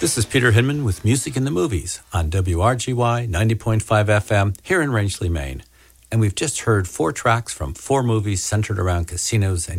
This is Peter Hinman with Music in the Movies on WRGY 90.5 FM here in Rangeley, Maine. And we've just heard 4 tracks from 4 movies centered around casinos and